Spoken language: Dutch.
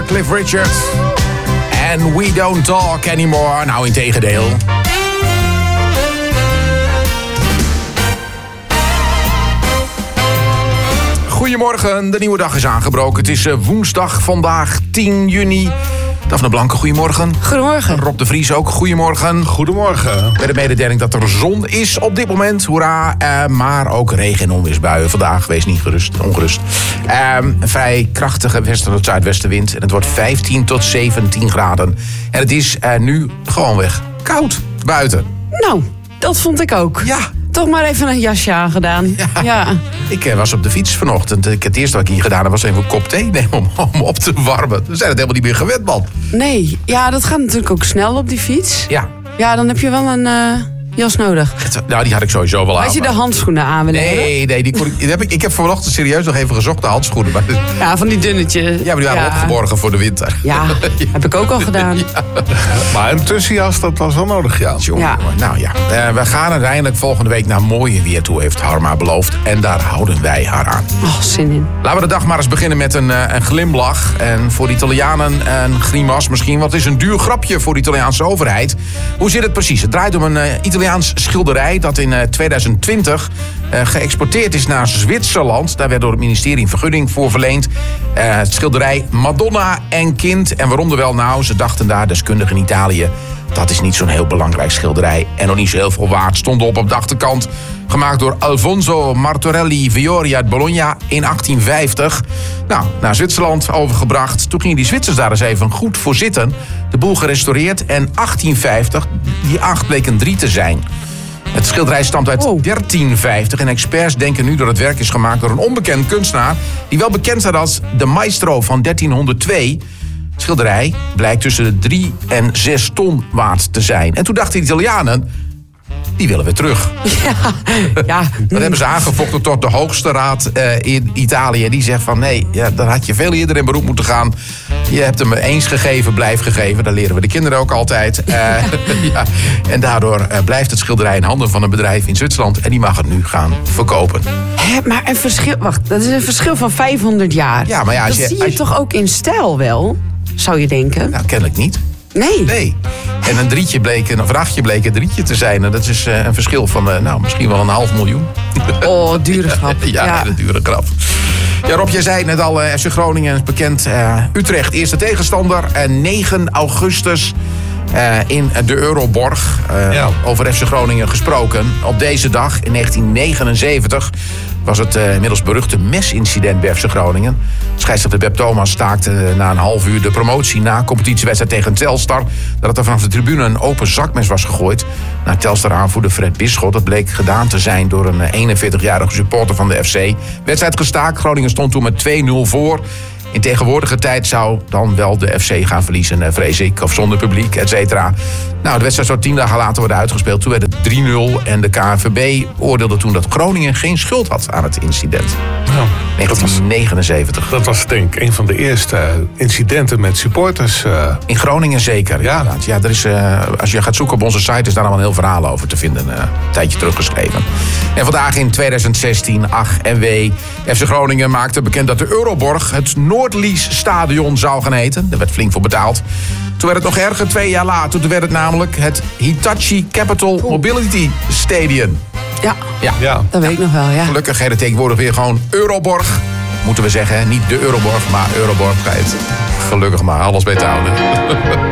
Cliff Richard. And we don't talk anymore. Nou, integendeel. Goedemorgen, de nieuwe dag is aangebroken. Het is woensdag vandaag, 10 juni. Daphne Blanke, goedemorgen. Goedemorgen. Rob de Vries ook, goedemorgen. Goedemorgen. Met de mededeling dat er zon is op dit moment, hoera. Maar ook regen- en onweersbuien vandaag, wees niet ongerust. Een vrij krachtige westen- tot zuidwestenwind. En het wordt 15 tot 17 graden. En het is nu gewoonweg koud buiten. Nou, dat vond ik ook. Ja. Toch maar even een jasje aangedaan. Ja. Ik was op de fiets vanochtend. Het eerste wat ik hier gedaan heb was even een kop thee nemen om op te warmen. We zijn het helemaal niet meer gewend, man. Nee, ja, dat gaat natuurlijk ook snel op die fiets. Ja. Ja, dan heb je wel een jas nodig. Nou, die had ik sowieso wel aan. Als je de handschoenen aan wil hebben. Nee, ik heb vanochtend serieus nog even gezocht, de handschoenen. Maar, Ja, van die dunnetjes. ja, maar die waren opgeborgen voor de winter. Ja, heb ik ook al gedaan. Maar een tussenjas, dat was wel nodig, ja. Jongen, Ja. nou ja, we gaan uiteindelijk volgende week naar mooie weer toe, heeft Harma beloofd. En daar houden wij haar aan. Oh, zin in. Laten we de dag maar eens beginnen met een glimlach. En voor de Italianen een grimas misschien. Want het is een duur grapje voor de Italiaanse overheid. Hoe zit het precies? Het draait om een Italiaans schilderij dat in 2020 geëxporteerd is naar Zwitserland. Daar werd door het ministerie een vergunning voor verleend. Het schilderij Madonna en Kind. En waarom er wel? Nou, ze dachten daar, deskundigen in Italië, dat is niet zo'n heel belangrijk schilderij. En nog niet zo heel veel waard. Stond op de achterkant. Gemaakt door Alfonso Martorelli Fiori uit Bologna in 1850. Nou, naar Zwitserland overgebracht. Toen gingen die Zwitsers daar eens even goed voor zitten. De boel gerestaureerd. En 1850, die 8 bleek een 3 te zijn. Het schilderij stamt uit 1350 en experts denken nu dat het werk is gemaakt door een onbekend kunstenaar die wel bekend staat als de maestro van 1302. Het schilderij blijkt tussen de 3 en 6 ton waard te zijn. En toen dachten de Italianen, die willen we terug. Ja. Dat hebben ze aangevochten tot de hoogste raad in Italië. Die zegt van nee, ja, dan had je veel eerder in beroep moeten gaan. Je hebt hem eens gegeven, blijf gegeven. Dat leren we de kinderen ook altijd. Ja. En daardoor blijft het schilderij in handen van een bedrijf in Zwitserland. En die mag het nu gaan verkopen. Hè, maar een verschil, wacht, dat is een verschil van 500 jaar. Ja, maar ja, dat zie je toch ook in stijl wel, zou je denken? Nou, kennelijk niet. Nee. En een 8 bleek een 3 te zijn. En dat is een verschil van misschien wel 500.000. Oh, dure grap. Ja, een dure grap. Ja, Rob, jij zei net al, FC Groningen is bekend. Utrecht, eerste tegenstander. 9 augustus in de Euroborg. Over FC Groningen gesproken. Op deze dag, in 1979... was het inmiddels beruchte mesincident bij FC Groningen. Scheidsrechter Beb Thomas staakte na een half uur de promotie na competitiewedstrijd tegen Telstar. Dat er vanaf de tribune een open zakmes was gegooid naar Telstar-aanvoerder Fred Bisschot. Dat bleek gedaan te zijn door een 41-jarige supporter van de FC. Wedstrijd gestaakt, Groningen stond toen met 2-0 voor. In tegenwoordige tijd zou dan wel de FC gaan verliezen, vrees ik. Of zonder publiek, et cetera. Nou, de wedstrijd zou 10 dagen later worden uitgespeeld. Toen werd het 3-0 en de KNVB oordeelde toen dat Groningen geen schuld had aan het incident. Nou, 1979. Dat was denk ik een van de eerste incidenten met supporters. In Groningen zeker. Ja. Inderdaad. Ja, er is, als je gaat zoeken op onze site is daar al een heel verhaal over te vinden. Een tijdje teruggeschreven. En vandaag in 2016, ach en wee. FC Groningen maakte bekend dat de Euroborg het Noordlies Stadion zou gaan heten. Daar werd flink voor betaald. Toen werd het nog erger, 2 jaar later. Toen werd het namelijk het Hitachi Capital Mobility Stadium. Ja, dat weet ik nog wel, ja. Gelukkig heet het tegenwoordig weer gewoon Euroborg. Moeten we zeggen, niet de Euroborg, maar Euroborg. Gelukkig maar, alles bij te houden.